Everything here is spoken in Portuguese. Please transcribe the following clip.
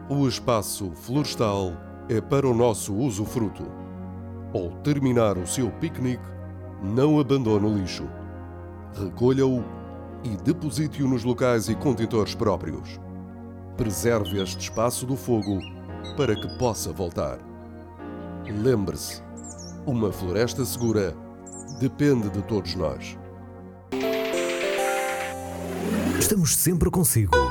O espaço florestal é para o nosso usufruto. Ao terminar o seu piquenique, não abandone o lixo. Recolha-o e deposite-o nos locais e contentores próprios. Preserve este espaço do fogo para que possa voltar. Lembre-se, uma floresta segura depende de todos nós. Estamos sempre consigo.